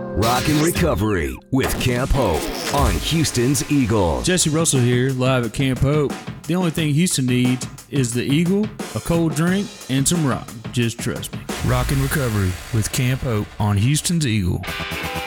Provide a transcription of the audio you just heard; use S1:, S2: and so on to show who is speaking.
S1: Rock and Recovery with Camp Hope on Houston's Eagle.
S2: Jesse Russell here, live at Camp Hope. The only thing Houston needs is the Eagle, a cold drink, and some rock. Just trust me.
S3: Rock and Recovery with Camp Hope on Houston's Eagle.